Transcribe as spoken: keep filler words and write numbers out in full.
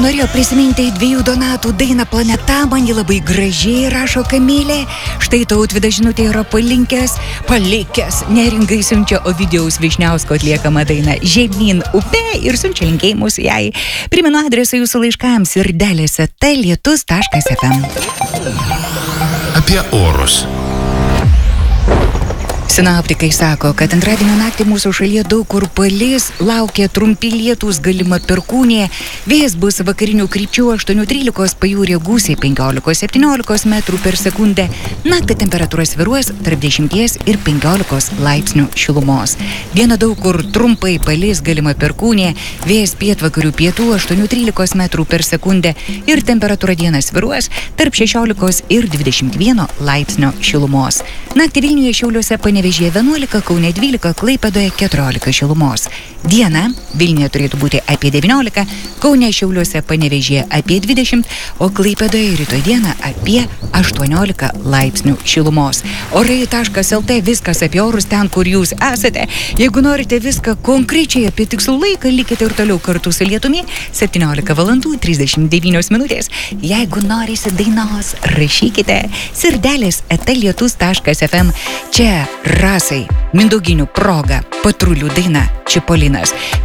norėjo prisiminti dviejų Donatų dainą Planeta, man ji labai gražiai, rašo Kamilė. Štai Tautvydas žinutė yra palinkęs, palikęs, neringai siunčia Ovidijaus Vyšniausko atliekamą dainą Žemyn upė ir siunčia linkėjimus jai. Primenu adresą jūsų laiškams ir delėse lietus taškas ef em. Apie orus. Sinoptikai sako, kad antradienio naktį mūsų šalyje daug kur palis, laukia trumpi lietūs, galima perkūnė, vėjas bus vakarinių krypčių aštuonių trylikos, pajūryje gūsiai penkiolikos septyniolikos metrų per sekundę, naktį temperatūra svyruos tarp dešimties ir penkiolikos laipsnių šilumos. Dieną daug kur trumpai palis, galima perkūnė, vėjas pietvakarių pietų aštuonių trylikos metrų per sekundę ir temperatūra dieną svyruos tarp šešiolikos ir dvidešimt vieno laipsnio šilumos. Naktį Vilniuje, Šiauliuose, Panevėžyje vienuolika, Kaune dvylika, Klaipėdoje keturiolika šilumos. Diena Vilniuje turėtų būti apie devyniolika, Kaune, Šiauliuose, Panevėžyje apie dvidešimt, o Klaipėdoje rytoj dieną apie aštuoniolika laipsnių šilumos. Orai taškas el tė, viskas apie orus ten, kur jūs esate. Jeigu norite viską konkrečiai apie tikslų laiką, likite ir toliau kartu su lietumi. septyniolika valandų trisdešimt devynios minutės. Jeigu norisi dainos, rašykite sirdelės eta lietus taškas ef em. Čia Rasai Mindauginių proga patrulių daina Čipolinas.